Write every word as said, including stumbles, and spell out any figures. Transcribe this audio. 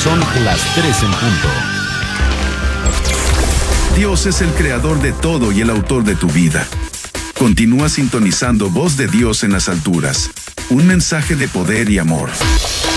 Son las tres en punto. Dios es el creador de todo y el autor de tu vida. Continúa sintonizando Voz de Dios en las alturas. Un mensaje de poder y amor.